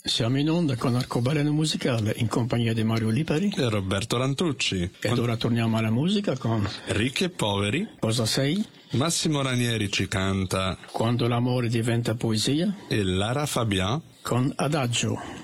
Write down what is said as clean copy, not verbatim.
Siamo in onda con Arcobaleno Musicale in compagnia di Mario Lipari e Roberto Lantucci. Ed ora torniamo alla musica con Ricchi e poveri. Cosa sei? Massimo Ranieri ci canta Quando l'amore diventa poesia e Lara Fabian con Adagio.